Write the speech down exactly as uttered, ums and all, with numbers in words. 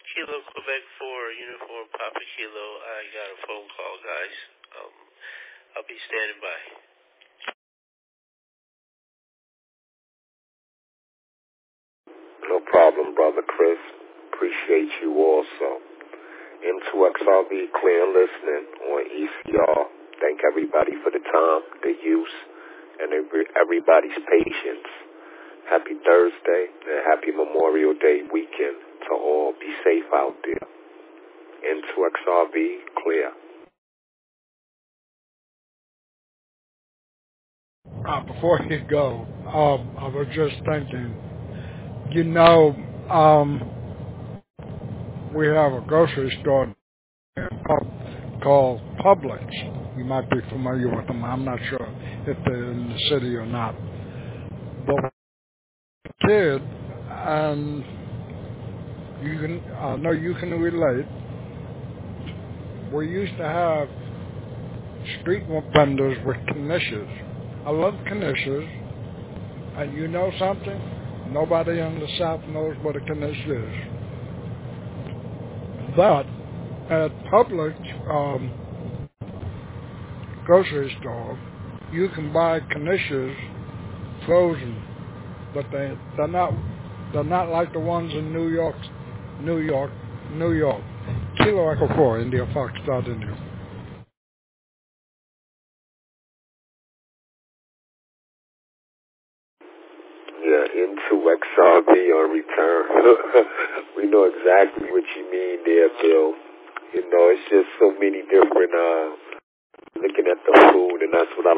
Kilo Quebec four, Uniform Papa Kilo. I got a phone call, guys. Um, I'll be standing by. No problem, Brother Chris. Appreciate you also. M two X R V, clear and listening on E C R. Thank everybody for the time, the use, and every, everybody's patience. Happy Thursday and happy Memorial Day weekend to all. Be safe out there. M two X R V, clear. Uh, before you go, um, I was just thinking, you know, um, we have a grocery store called Publix. You might be familiar with them. I'm not sure if they're in the city or not. But a kid, and you can, I know you can relate, we used to have street vendors with knishes. I love knishes, and you know something? Nobody in the South knows what a knish is. But at Publix um, grocery store, you can buy knishes frozen, but they they're not they're not like the ones in New York, New York, New York. Kilo Echo Four, India Foxtrot, India. Yeah, into X R V on return. We know exactly what you mean there, Bill. You know, it's just so many different, uh, looking at the food, and that's what I